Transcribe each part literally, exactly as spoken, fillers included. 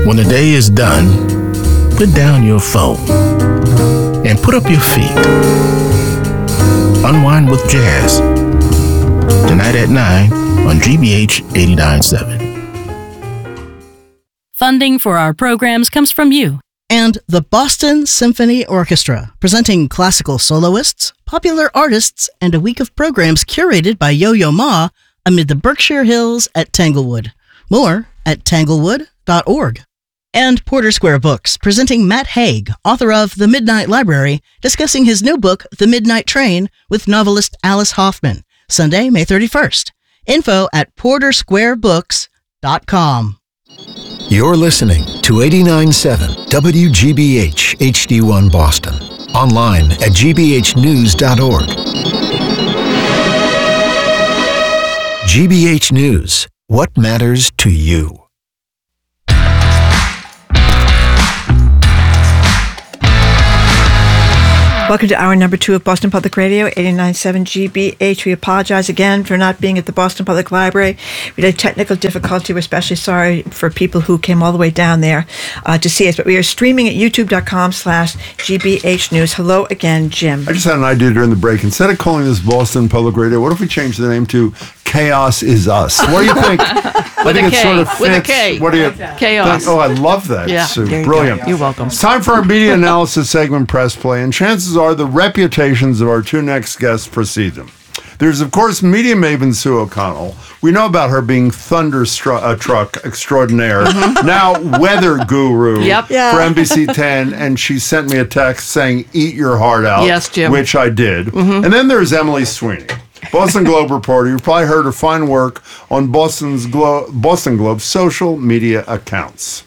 When the day is done, put down your phone and put up your feet. Unwind with jazz. Tonight at nine on G B H eighty-nine point seven. Funding for our programs comes from you. And the Boston Symphony Orchestra, presenting classical soloists, popular artists, and a week of programs curated by Yo-Yo Ma amid the Berkshire Hills at Tanglewood. More at tanglewood dot org. And Porter Square Books, presenting Matt Haig, author of The Midnight Library, discussing his new book, The Midnight Train, with novelist Alice Hoffman, Sunday, May thirty-first. Info at porter square books dot com. You're listening to eighty-nine point seven W G B H H D one Boston. Online at g b h news dot org. G B H News. What matters to you? Welcome to hour number two of Boston Public Radio, eighty-nine point seven G B H. We apologize again for not being at the Boston Public Library. We had a technical difficulty. We're especially sorry for people who came all the way down there uh, to see us. But we are streaming at youtube.com slash GBH News. Hello again, Jim. I just had an idea during the break. Instead of calling this Boston Public Radio, what if we change the name to Chaos is Us? What do you think? I think it K. sort of fits. With a K. What do you Chaos. think? Oh, I love that. Yeah. Sue. There you Brilliant. go. You're welcome. It's time for our media analysis segment, Press Play, and chances are the reputations of our two next guests precede them. There's, of course, media maven Sue O'Connell. We know about her being thunderstruck uh, truck extraordinaire, Mm-hmm. now weather guru Yep. Yeah. for N B C ten, and she sent me a text saying, "Eat your heart out." Yes, Jim. Which I did. Mm-hmm. And then there's Emily Sweeney, Boston Globe reporter. You've probably heard her fine work on Boston's Glo- Boston Globe social media accounts.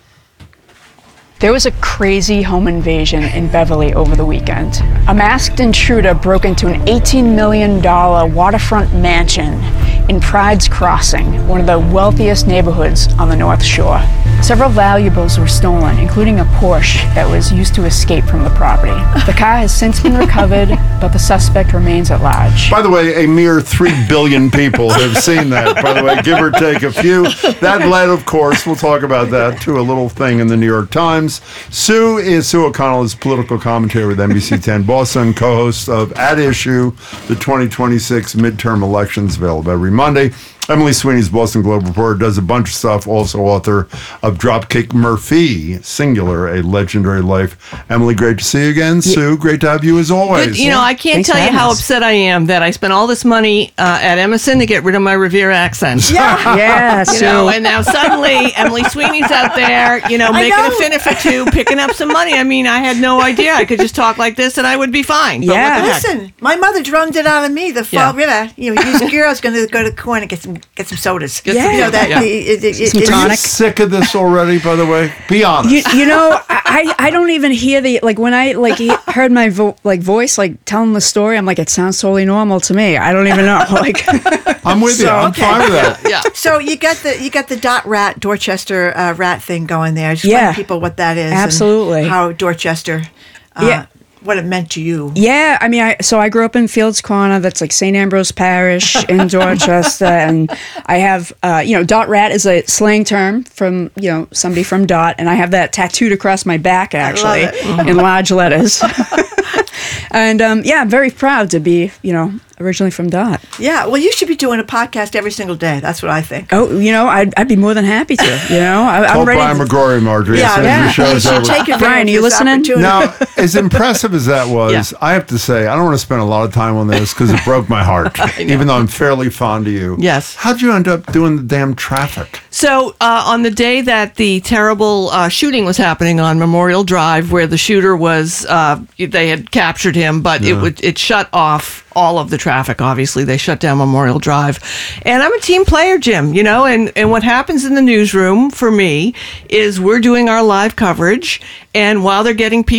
There was a crazy home invasion in Beverly over the weekend. A masked intruder broke into an eighteen million dollars waterfront mansion in Pride's Crossing, one of the wealthiest neighborhoods on the North Shore. Several valuables were stolen, including a Porsche that was used to escape from the property. The car has since been recovered, but the suspect remains at large. By the way, a mere three billion people have seen that, by the way, give or take a few. That led, of course, we'll talk about that, to a little thing in the New York Times. Sue is Sue O'Connell is political commentator with N B C ten Boston, co-host of At Issue, the twenty twenty-six midterm elections, available every Monday. Emily Sweeney's Boston Globe reporter, does a bunch of stuff, also author of Dropkick Murphy, singular, a legendary life. Emily, great to see you again. Sue, great to have you as always. Good, you know, I can't Thanks tell for you having how us. upset I am that I spent all this money uh, at Emerson to get rid of my Revere accent. Yeah. Yeah, You know, and now suddenly Emily Sweeney's out there, you know, making know. a fin for two, picking up some money. I mean, I had no idea. I could just talk like this and I would be fine. But Yeah. what the heck? Listen, my mother drummed it out of me, the Fall Yeah. River. You know, you girl, I was going to go to the corner and get some get some sodas. Get some- You know, that, yeah. the, it, it, it, Some it's- tonic. Are you sick of this already, by the way? Be honest. You, you know, I, I don't even hear the like when I like he- heard my vo- like voice like telling the story. I'm like, it sounds totally normal to me. I don't even know. Like, I'm with you. I'm okay. fine with that. Yeah. So you got the you got the dot rat Dorchester uh, rat thing going there. Explain Yeah. to people what that is. and Absolutely. how Dorchester, uh, Yeah. what it meant to you. yeah, I mean, I so I grew up in Fields Corner. That's like Saint Ambrose Parish in Dorchester, and I have uh, you know, dot rat is a slang term from you know somebody from Dot, and I have that tattooed across my back actually it. in large letters. And um, yeah, I'm very proud to be you know originally from Dot. Yeah, well, you should be doing a podcast every single day. That's what I think. Oh, you know, I'd, I'd be more than happy to. You know, I, Call I'm ready. Brian to- McGrory, Marjorie, Yeah, as soon yeah. as your show's You should over. take advantage Brian, are you of this listening? opportunity. Now, as impressive as that was, Yeah. I have to say, I don't want to spend a lot of time on this because it broke my heart, even though I'm fairly fond of you. Yes. How'd you end up doing the damn traffic? So uh, on the day that the terrible uh, shooting was happening on Memorial Drive, where the shooter was, uh, they had captured him, but it would it shut off all of the traffic. Obviously, they shut down Memorial Drive, and I'm a team player, Jim. You know, and and what happens in the newsroom for me is we're doing our live coverage, and while they're getting people in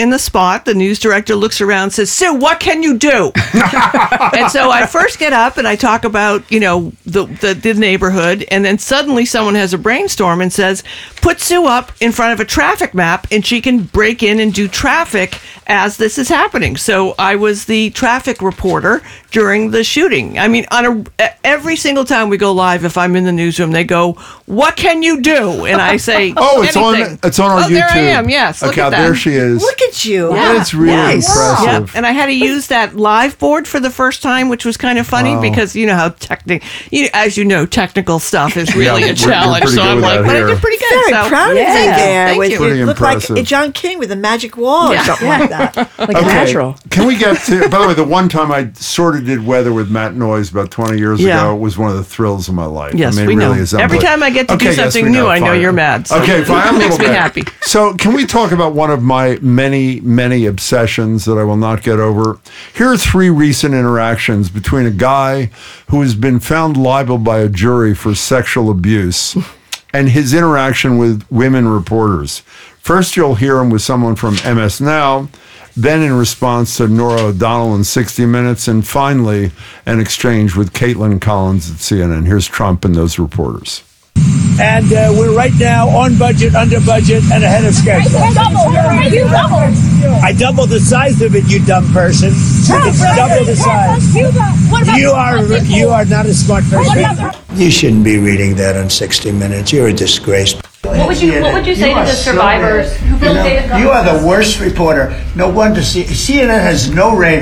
in the spot. The news director looks around and says, Sue, what can you do? And so I first get up and I talk about, you know, the, the, the neighborhood. And then suddenly someone has a brainstorm and says, put Sue up in front of a traffic map and she can break in and do traffic as this is happening. So I was the traffic reporter during the shooting. I mean, on a, every single time we go live, if I'm in the newsroom, they go, what can you do? And I say, oh, it's anything. on it's on our oh, YouTube. There I am, yes. Look okay, at that. There she is. Look at you. Yeah. That's really Nice. impressive. Yep. And I had to use that live board for the first time, which was kind of funny Wow. because you know how technical, you, as you know, technical stuff is really Yeah, a we're- challenge. we're so I'm pretty good like, with but that I did here. pretty good. Very so, proud of yeah. you there. Thank with, you. Pretty you look like impressive. a John King with a magic wall Yeah. or something Yeah. like that. Like Okay, natural. can we get to, by the way, the one time I sort of did weather with Matt Noyes about twenty years Yeah. ago was one of the thrills of my life. Yes, I mean, we it really know. is Every unbelievable. time I get to do Okay, yes, something we new, I know fine. you're mad, so okay, fine. I'm a makes little me bit. happy. So, can we talk about one of my many, many obsessions that I will not get over? Here are three recent interactions between a guy who has been found liable by a jury for sexual abuse and his interaction with women reporters. First, you'll hear him with someone from M S Now, then in response to Nora O'Donnell in sixty minutes, and finally, an exchange with Caitlin Collins at C N N. Here's Trump and those reporters. And uh, we're right now on budget, under budget, and ahead of schedule. I doubled the size of it, you dumb person. It's double the size. You are you are not a smart person. You shouldn't be reading that on sixty minutes. You're a disgrace. What would you What would you say to the survivors who feel You know, they have you are the worst reporter. No wonder C- CNN has no rating.